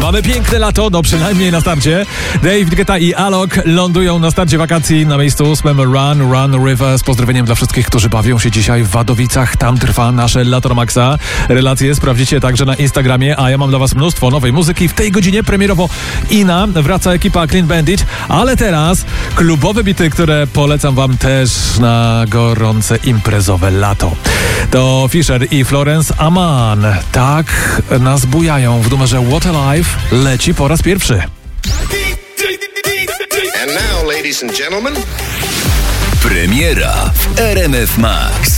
Mamy piękne lato, no przynajmniej na starcie. Dave Guetta i Alok lądują na starcie wakacji na miejscu 8 Run River. Z pozdrowieniem dla wszystkich, którzy bawią się dzisiaj w Wadowicach. Tam trwa nasze Lato na Maxa. Relacje sprawdzicie także na Instagramie, a ja mam dla was mnóstwo nowej muzyki. W tej godzinie premierowo Ina, wraca ekipa Clean Bandit, ale teraz klubowe bity, które polecam wam też na gorące imprezowe lato. To Fisher i Florence Aman. Tak nas bujają w numerze What a Life. Leci po raz pierwszy. And now, ladies and gentlemen, Premiera w RMF Max.